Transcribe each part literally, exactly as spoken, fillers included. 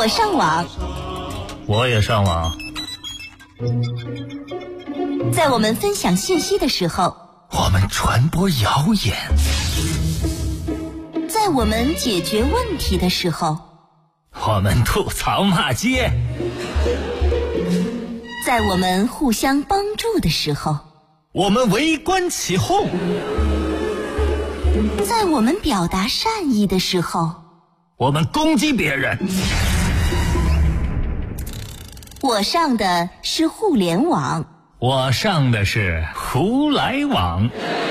我上网， 我也上网。 在我们分享信息的时候， 我们传播谣言； 在我们解决问题的时候， 我们吐槽骂街； 在我们互相帮助的时候， 我们围观起哄； 在我们表达善意的时候， 我们攻击别人。 我上的是互联网， 我上的是胡来网。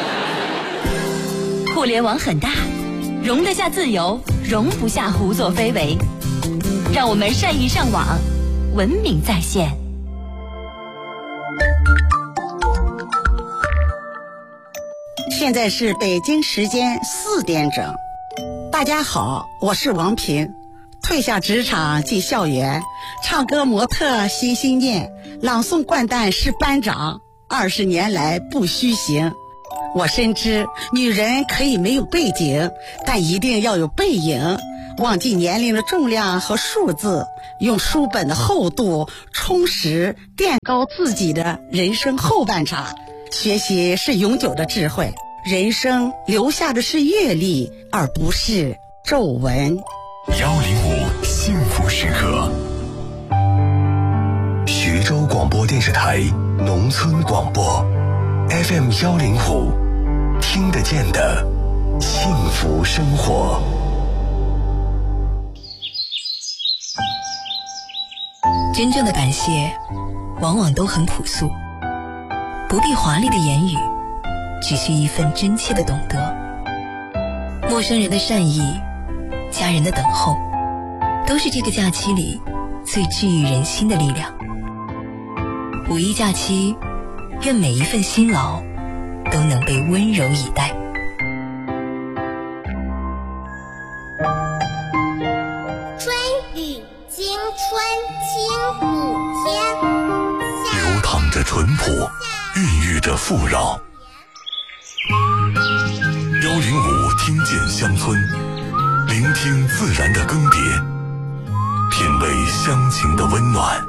互联网很大，容得下自由，容不下胡作非为。让我们善于上网，文明在线。 现在是北京时间四点整。大家好，我是王平。退下职场进校园，唱歌模特心心念，朗诵掼蛋是班长，二十年来不虚行。我深知女人可以没有背景，但一定要有背影。忘记年龄的重量和数字，用书本的厚度充实垫高自己的人生后半场。学习是永久的智慧，人生留下的是阅历，而不是皱纹。 幺零五幸福时刻，徐州广播电视台农村广播 F M 幺零五，听得见的幸福生活。 真正的感谢往往都很朴素，不必华丽的言语，只需一份真切的懂得。陌生人的善意，家人的等候，都是这个假期里最治愈人心的力量。五一假期，愿每一份辛劳都能被温柔以待。 春雨惊春清谷天， 流淌着淳朴，孕育着富饶。幺零五听见乡村，聆听自然的更迭，品味乡情的温暖。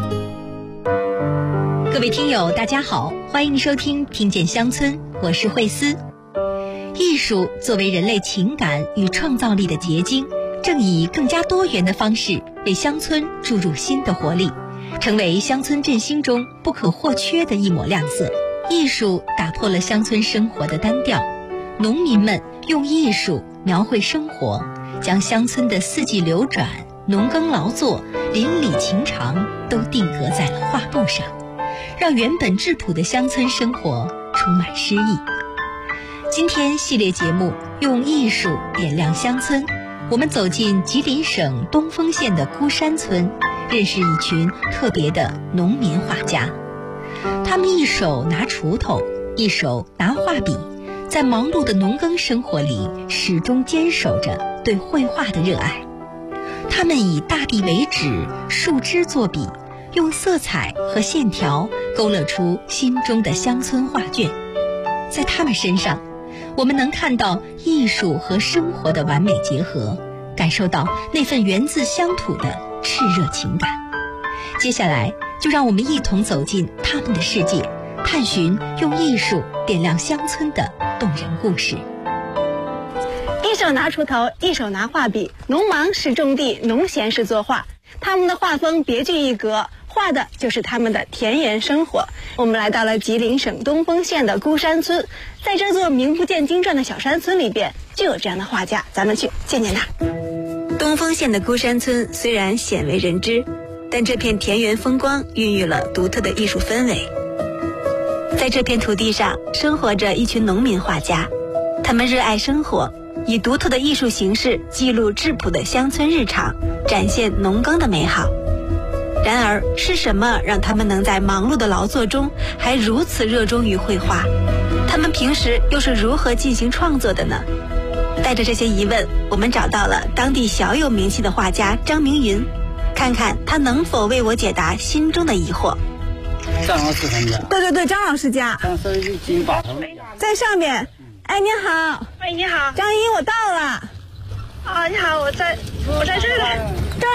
各位听友大家好，欢迎收听听见乡村，我是慧思。艺术作为人类情感与创造力的结晶，正以更加多元的方式为乡村注入新的活力，成为乡村振兴中不可或缺的一抹亮色。艺术打破了乡村生活的单调，农民们用艺术描绘生活，将乡村的四季流转、农耕劳作、邻里情长都定格在了画布上，让原本质朴的乡村生活充满诗意。今天系列节目用艺术点亮乡村，我们走进吉林省东丰县的孤山村，认识一群特别的农民画家。他们一手拿锄头，一手拿画笔，在忙碌的农耕生活里始终坚守着对绘画的热爱。他们以大地为纸，树枝作笔，用色彩和线条勾勒出心中的乡村画卷。在他们身上，我们能看到艺术和生活的完美结合，感受到那份源自乡土的炽热情感。接下来就让我们一同走进他们的世界，探寻用艺术点亮乡村的动人故事。 一手拿锄头，一手拿画笔，农忙是种地，农闲是作画。他们的画风别具一格，画的就是他们的田园生活。我们来到了吉林省东丰县的孤山村，在这座名不见经传的小山村里边，就有这样的画家，咱们去见见他。 东丰县的孤山村虽然鲜为人知，但这片田园风光孕育了独特的艺术氛围。在这片土地上生活着一群农民画家，他们热爱生活，以独特的艺术形式记录质朴的乡村日常，展现农耕的美好。然而，是什么让他们能在忙碌的劳作中还如此热衷于绘画？他们平时又是如何进行创作的呢？带着这些疑问，我们找到了当地小有名气的画家张明云，看看他能否为我解答心中的疑惑。 张老师他们家？ 对对对，张老师家。 张老师一进八层， 在上面。哎，你好。 喂，你好。 张姨，我到了。 啊，你好，我在，我在这儿呢。 这儿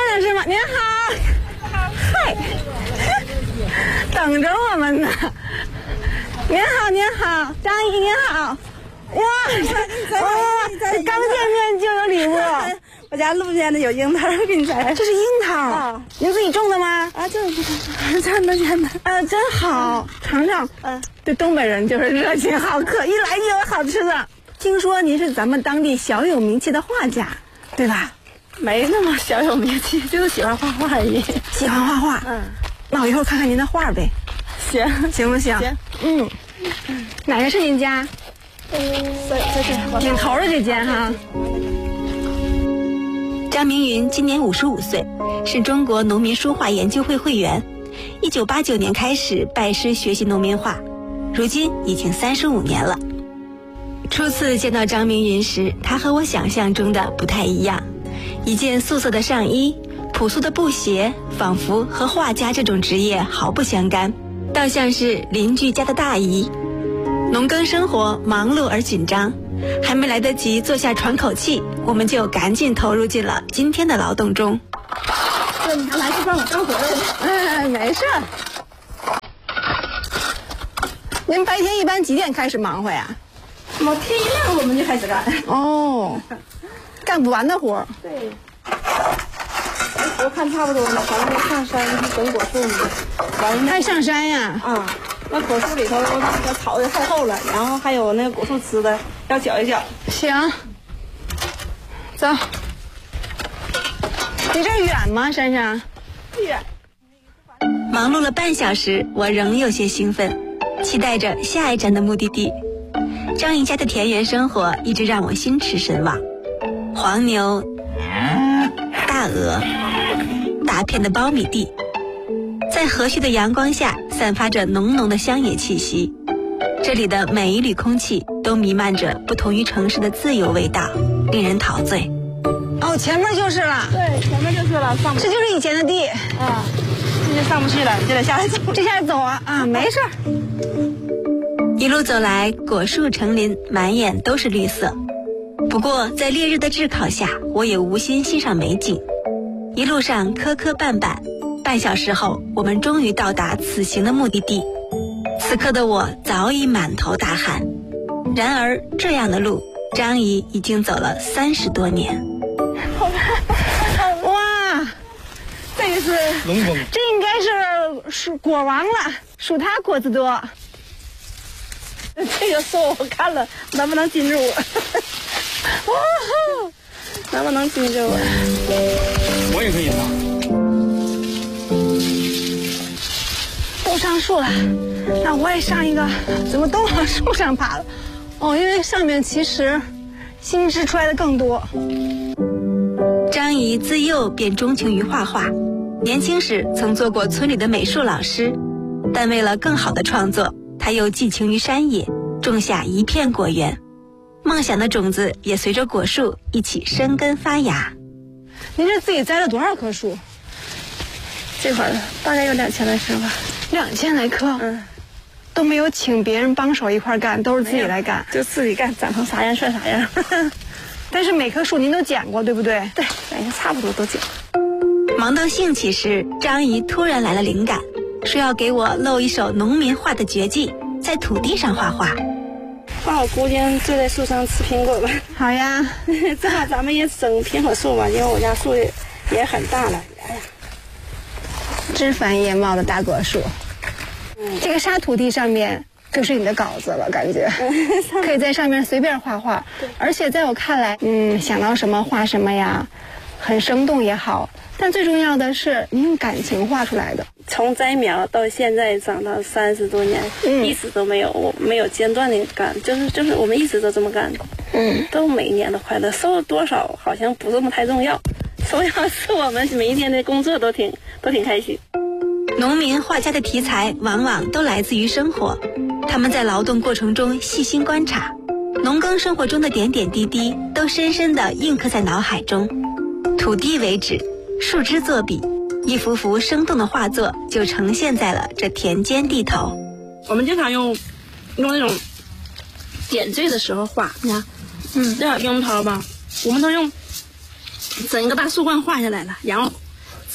的是吗？您好，嗨，等着我们呢。您好，您好，张姨您好。哇，哇，刚见面就有礼物。 我家路边的有樱桃，给你摘。 这是樱桃，啊、您自己种的吗？ 啊，就是真的真的。 啊，真好，尝尝。嗯，这东北人就是热情好客，一来就有好吃的。听说您是咱们当地小有名气的画家，对吧？ 没那么小有名气，就是喜欢画画而已。 喜欢画画，嗯，那我一会儿看看您的画呗。 行， 行不行？ 行， 嗯。哪个是您家？ 嗯，在在这领头的这间哈。 张明云今年五十五岁，是中国农民书画研究会会员。一九八九年开始拜师学习农民画，如今已经三十五年了。初次见到张明云时，他和我想象中的不太一样。一件素色的上衣，朴素的布鞋，仿佛和画家这种职业毫不相干，倒像是邻居家的大姨。农耕生活忙碌而紧张，还没来得及坐下喘口气，我们就赶紧投入进了今天的劳动中。 这你还来去帮我干活了？ 哎，没事儿。您白天一般几点开始忙活呀？ 我天一亮我们就开始干。 哦，干不完的活。 对。我看差不多了，咱们上山去整果树呢。完了， 还上山呀？ 啊。那果树里头那个草的太厚了，然后还有那个果树吃的，要搅一搅。 行，走。离这儿远吗？山上？ 远。 忙碌了半小时，我仍有些兴奋，期待着下一站的目的地。张姨家的田园生活一直让我心驰神往，黄牛、大鹅、大片的苞米地。在和煦的阳光下，散发着浓浓的乡野气息。这里的每一缕空气都弥漫着不同于城市的自由味道，令人陶醉。 哦，前面就是了。 对，前面就是了，上不去。 这就是以前的地。 啊，这就上不去了，你就得下来走。 这下走啊啊，没事儿。 一路走来，果树成林，满眼都是绿色。不过，在烈日的炙烤下，我也无心欣赏美景。一路上磕磕绊绊。半小时后，我们终于到达此行的目的地。此刻的我早已满头大汗。然而，这样的路，张姨已经走了三十多年。 哇，这个是龙凤， 这应该是属果王了，属它果子多。 这个树我看了，能不能禁住我？哇，能不能禁住我？ 我也可以吗？ 都上树了，那我也上一个。怎么都往树上爬了？哦，因为上面其实新枝出来的更多。 张姨自幼便钟情于画画，年轻时曾做过村里的美术老师，但为了更好的创作，她又寄情于山野，种下一片果园。梦想的种子也随着果树一起生根发芽。 您这自己栽了多少棵树？ 这块儿大概有两千来棵吧。 两千来棵， 嗯， 都没有请别人帮手一块干，都是自己来干， 就自己干，长成啥样算啥样。 但是每棵树您都剪过，对不对？ 对，反正差不多都剪。 忙到兴起时，张姨突然来了灵感，说要给我露一手农民画的绝技，在土地上画画。 那我姑娘坐在树上吃苹果吧。 好呀， 正好咱们也整苹果树吧，因为我家树也很大了。哎呀， 枝繁叶茂的大果树，嗯，这个沙土地上面就是你的稿子了，感觉可以在上面随便画画。而且在我看来，嗯，想到什么画什么呀，很生动也好。但最重要的是，你用感情画出来的。 从栽苗到现在长到三十多年，嗯，一直都没有，我没有间断的干，就是就是我们一直都这么干，嗯，都每一年都快乐。收多少好像不这么太重要，重要是我们每一天的工作都挺都挺开心。 农民画家的题材往往都来自于生活，他们在劳动过程中细心观察，农耕生活中的点点滴滴都深深地印刻在脑海中。土地为纸，树枝作笔，一幅幅生动的画作就呈现在了这田间地头。 我们经常用用那种点缀的时候画，你看，嗯，这小樱桃吧，我们都用整个大树冠画下来了，然后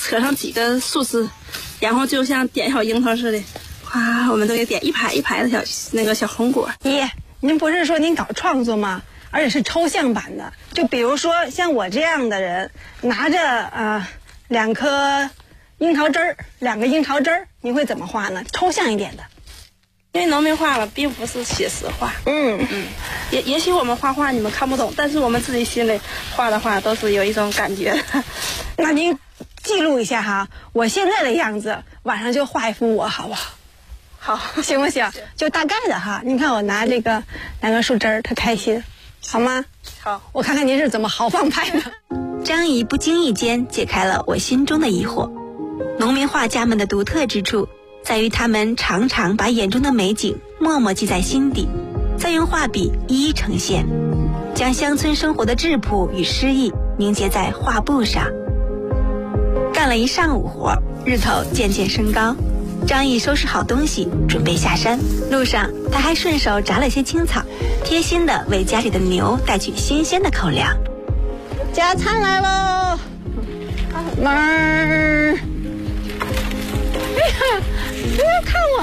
扯上几个树枝，然后就像点小樱桃似的，哇，我们都给点一排一排的小那个小红果。 咦，您不是说您搞创作吗？而且是抽象版的，就比如说像我这样的人，拿着呃两颗樱桃汁儿，两个樱桃汁儿，你会怎么画呢？抽象一点的。 因为农民画嘛，并不是写实画。 嗯嗯，也也许我们画画你们看不懂，但是我们自己心里画的画都是有一种感觉。 那您记录一下哈，我现在的样子，晚上就画一幅我，好不好？ 好， 行不行？就大概的哈。您看我拿这个两个树枝儿，特开心，好吗？ 好， 我看看您是怎么豪放派的。 张姨不经意间解开了我心中的疑惑。农民画家们的独特之处在于他们常常把眼中的美景默默记在心底，再用画笔一一呈现，将乡村生活的质朴与诗意凝结在画布上。干了一上午活，日头渐渐升高，张毅收拾好东西准备下山，路上他还顺手摘了些青草，贴心地为家里的牛带去新鲜的口粮。 加餐来喽，门儿。哎呀，不要看我。